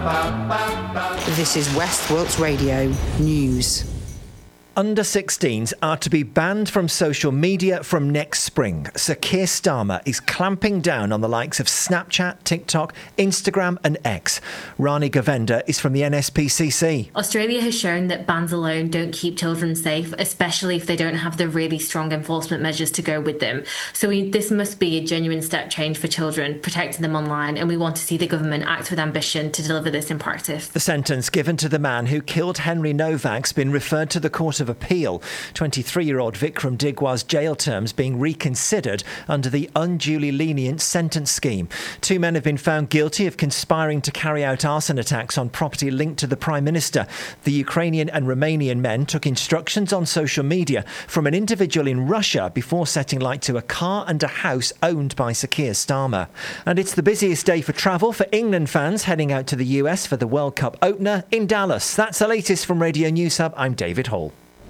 This is West Wilts Radio News. Under 16s are to be banned from social media from next spring. Sir Keir Starmer is clamping down on the likes of Snapchat, TikTok, Instagram and X. Rani Govender is from the NSPCC. Australia has shown that bans alone don't keep children safe, especially if they don't have the really strong enforcement measures to go with them. So this must be a genuine step change for children, protecting them online, and we want to see the government act with ambition to deliver this in practice. The sentence given to the man who killed Henry Novak's been referred to the Court of Appeal. 23-year-old Vikram Digwa's jail terms being reconsidered under the unduly lenient sentence scheme. Two men have been found guilty of conspiring to carry out arson attacks on property linked to the Prime Minister. The Ukrainian and Romanian men took instructions on social media from an individual in Russia before setting light to a car and a house owned by Sir Keir Starmer. And it's the busiest day for travel for England fans heading out to the US for the World Cup opener in Dallas. That's the latest from Radio News Hub. I'm David Hall.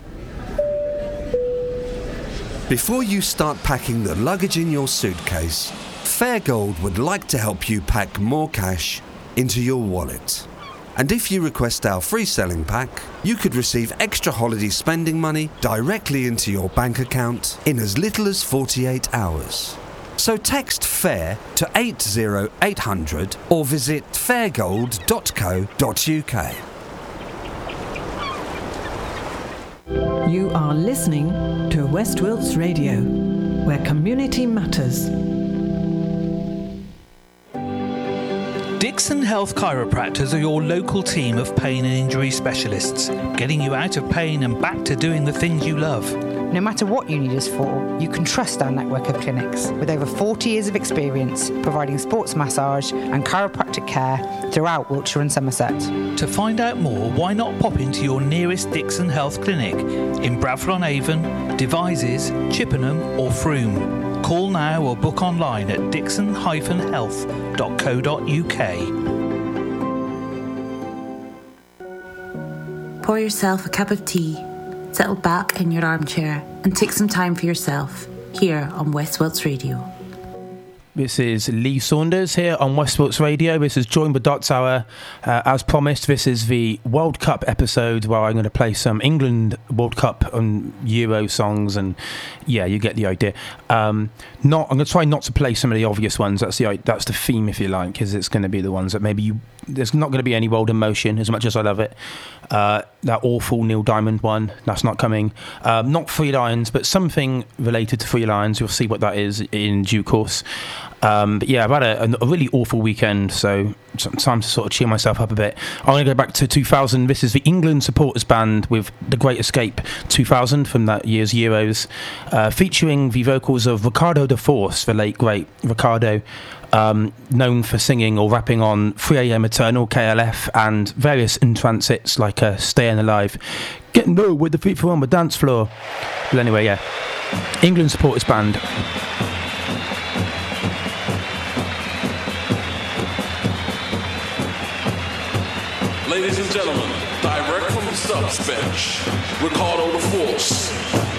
Before you start packing the luggage in your suitcase, Fairgold would like to help you pack more cash into your wallet. And if you request our free selling pack, you could receive extra holiday spending money directly into your bank account in as little as 48 hours. So text FAIR to 80800 or visit fairgold.co.uk. You are listening to West Wilts Radio, where community matters. Dixon Health Chiropractors are your local team of pain and injury specialists, getting you out of pain and back to doing the things you love. No matter what you need us for, you can trust our network of clinics with over 40 years of experience providing sports massage and chiropractic care throughout Wiltshire and Somerset. To find out more, why not pop into your nearest Dixon Health clinic in Bradford-on-Avon, Devizes, Chippenham or Frome. Call now or book online at dixon-health.co.uk. Pour yourself a cup of tea, settle back in your armchair and take some time for yourself here on West Wilts Radio. This is Lee Saunders here on West Wilts Radio. This is Join the Dots Hour. As promised, this is the World Cup episode where I'm going to play some England World Cup and Euro songs, and yeah, you get the idea. I'm going to try not to play some of the obvious ones. That's the theme, if you like, because it's going to be the ones that maybe there's not going to be any World Emotion, as much as I love it. That awful Neil Diamond one, that's not coming. Not Three Lions, but something related to Three Lions. You'll see what that is in due course. But yeah, I've had a really awful weekend, so time to sort of cheer myself up a bit. I'm going to go back to 2000. This is the England Supporters Band with The Great Escape 2000 from that year's Euros, featuring the vocals of Ricardo de Force, the late great Ricardo, known for singing or rapping on 3am Eternal, KLF, and various entrance hits like Stayin' Alive, Getting Low with the Feet on the Dance Floor. But anyway, yeah, England Supporters Band. Ladies and gentlemen, direct from the subs bench, Ricardo de Force.